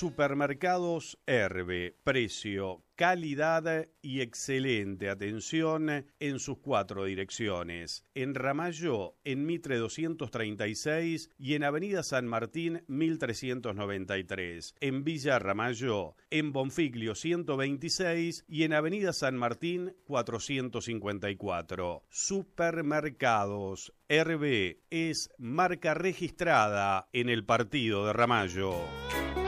Supermercados Herbe, precio, calidad y excelente atención en sus 4 direcciones. En Ramallo, en Mitre 236 y en Avenida San Martín 1393. En Villa Ramallo, en Bonfiglio 126 y en Avenida San Martín 454. Supermercados Herbe es marca registrada en el partido de Ramallo.